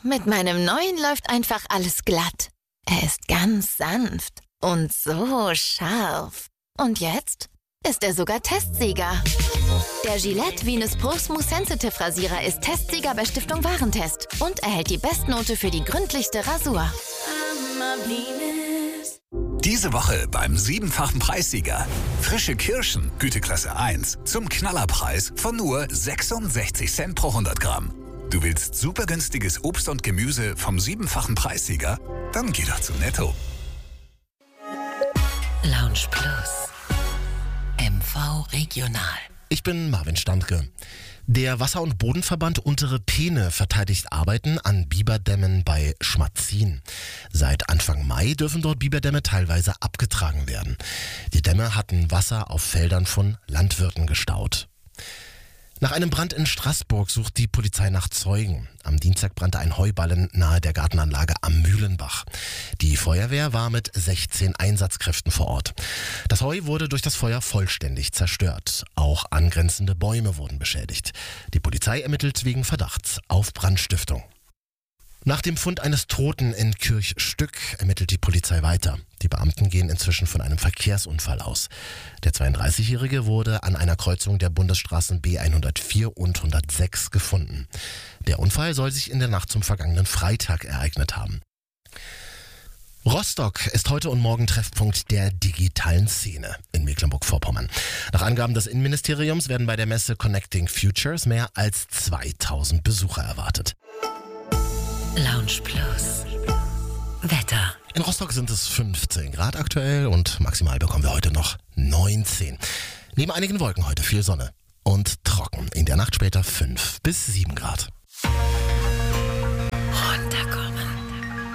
Mit meinem neuen läuft einfach alles glatt. Er ist ganz sanft und so scharf. Und jetzt ist er sogar Testsieger. Der Gillette Venus Pro Smooth Sensitive Rasierer ist Testsieger bei Stiftung Warentest und erhält die Bestnote für die gründlichste Rasur. Diese Woche beim 7-fachen Preissieger. Frische Kirschen, Güteklasse 1, zum Knallerpreis von nur 66 Cent pro 100 Gramm. Du willst super günstiges Obst und Gemüse vom 7-fachen Preissieger? Dann geh doch zu Netto. Lounge Plus. MV Regional. Ich bin Marvin Standke. Der Wasser- und Bodenverband Untere Peene verteidigt Arbeiten an Biberdämmen bei Schmatzin. Seit Anfang Mai dürfen dort Biberdämme teilweise abgetragen werden. Die Dämme hatten Wasser auf Feldern von Landwirten gestaut. Nach einem Brand in Straßburg sucht die Polizei nach Zeugen. Am Dienstag brannte ein Heuballen nahe der Gartenanlage am Mühlenbach. Die Feuerwehr war mit 16 Einsatzkräften vor Ort. Das Heu wurde durch das Feuer vollständig zerstört. Auch angrenzende Bäume wurden beschädigt. Die Polizei ermittelt wegen Verdachts auf Brandstiftung. Nach dem Fund eines Toten in Kirchstück ermittelt die Polizei weiter. Die Beamten gehen inzwischen von einem Verkehrsunfall aus. Der 32-Jährige wurde an einer Kreuzung der Bundesstraßen B104 und 106 gefunden. Der Unfall soll sich in der Nacht zum vergangenen Freitag ereignet haben. Rostock ist heute und morgen Treffpunkt der digitalen Szene in Mecklenburg-Vorpommern. Nach Angaben des Innenministeriums werden bei der Messe Connecting Futures mehr als 2000 Besucher erwartet. Lounge Plus. Wetter. In Rostock sind es 15 Grad aktuell und maximal bekommen wir heute noch 19. Neben einigen Wolken heute viel Sonne und trocken. In der Nacht später 5 bis 7 Grad.